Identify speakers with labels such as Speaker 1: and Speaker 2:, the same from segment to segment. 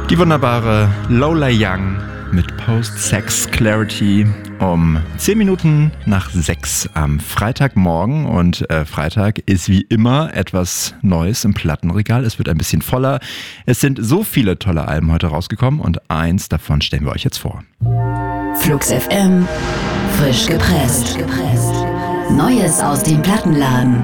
Speaker 1: Die wunderbare Lola Young mit Post-Sex Clarity um 10 Minuten nach 6 am Freitagmorgen. Und Freitag ist wie immer etwas Neues im Plattenregal. Es wird ein bisschen voller. Es sind so viele tolle Alben heute rausgekommen und eins davon stellen wir euch jetzt vor.
Speaker 2: Flux FM, frisch gepresst. Neues aus dem Plattenladen.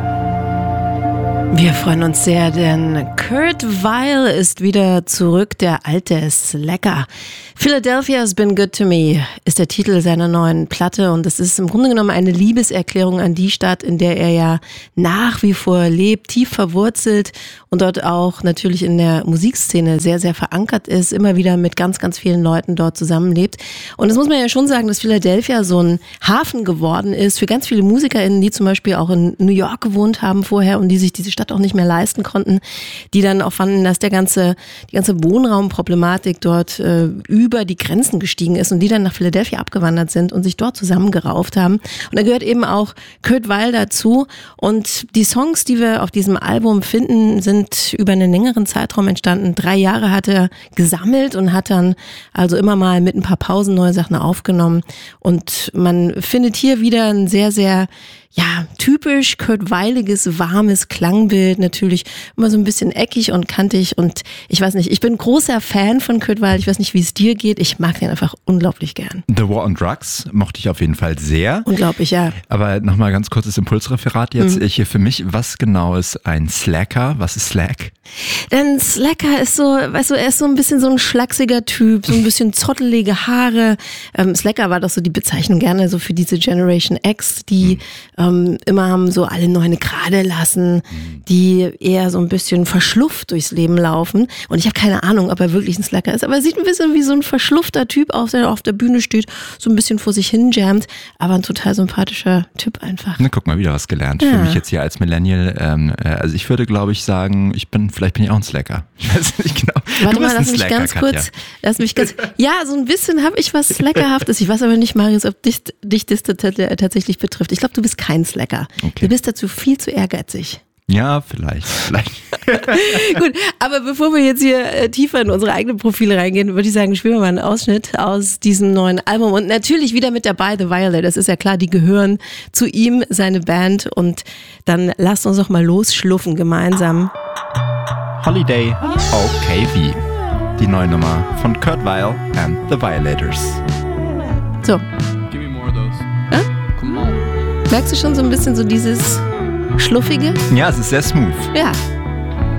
Speaker 3: Wir freuen uns sehr, denn Kurt Weill ist wieder zurück, der alte Slacker. Philadelphia has been good to me ist der Titel seiner neuen Platte und es ist im Grunde genommen eine Liebeserklärung an die Stadt, in der er ja nach wie vor lebt, tief verwurzelt und dort auch natürlich in der Musikszene sehr, sehr verankert ist, immer wieder mit ganz, ganz vielen Leuten dort zusammenlebt. Und das muss man ja schon sagen, dass Philadelphia so ein Hafen geworden ist für ganz viele MusikerInnen, die zum Beispiel auch in New York gewohnt haben vorher und die sich diese Stadt auch nicht mehr leisten konnten, die dann auch fanden, dass die ganze Wohnraumproblematik dort über die Grenzen gestiegen ist und die dann nach Philadelphia abgewandert sind und sich dort zusammengerauft haben. Und da gehört eben auch Kurt Weill dazu. Und die Songs, die wir auf diesem Album finden, sind über einen längeren Zeitraum entstanden. 3 Jahre hat er gesammelt und hat dann also immer mal mit ein paar Pausen neue Sachen aufgenommen. Und man findet hier wieder ein sehr, sehr typisch Kurt Weiliges, warmes Klangbild, natürlich immer so ein bisschen eckig und kantig und ich weiß nicht, ich bin großer Fan von Kurt Weill, ich weiß nicht, wie es dir geht, ich mag den einfach unglaublich gern.
Speaker 1: The War on Drugs mochte ich auf jeden Fall sehr.
Speaker 3: Unglaublich, ja.
Speaker 1: Aber nochmal ganz kurzes Impulsreferat jetzt hier für mich, was genau ist ein Slacker? Was ist Slack?
Speaker 3: Denn Slacker ist so, weißt du, er ist so ein bisschen so ein schlachsiger Typ, so ein bisschen zottelige Haare. Slacker war doch so die Bezeichnung gerne so für diese Generation X, die immer haben so alle nur eine gerade lassen, die eher so ein bisschen verschlufft durchs Leben laufen. Und ich habe keine Ahnung, ob er wirklich ein Slacker ist, aber er sieht ein bisschen wie so ein verschluffter Typ aus, der auf der Bühne steht, so ein bisschen vor sich hin jammt, aber ein total sympathischer Typ einfach.
Speaker 1: Na, guck mal, wieder was gelernt. Für mich jetzt hier als Millennial. Also ich würde, glaube ich, sagen, vielleicht bin ich auch ein Slacker. Ich weiß nicht genau.
Speaker 3: Warte mal, lass mich ganz kurz. Ja, so ein bisschen habe ich was Slackerhaftes. Ich weiß aber nicht, Marius, ob dich das tatsächlich betrifft. Ich glaube, du bist kein Slacker. Okay. Du bist dazu viel zu ehrgeizig.
Speaker 1: Ja, vielleicht.
Speaker 3: Gut, aber bevor wir jetzt hier tiefer in unsere eigenen Profile reingehen, würde ich sagen, spielen wir mal einen Ausschnitt aus diesem neuen Album. Und natürlich wieder mit dabei The Violet, das ist ja klar, die gehören zu ihm, seine Band. Und dann lasst uns doch mal losschluffen gemeinsam.
Speaker 1: Holiday OKV, die neue Nummer von Kurt Weill and the Violators.
Speaker 3: So.
Speaker 4: Give me more of those.
Speaker 3: Ja?
Speaker 4: Come on.
Speaker 3: Merkst du schon so ein bisschen so dieses Schluffige?
Speaker 1: Ja, es ist sehr smooth.
Speaker 3: Ja.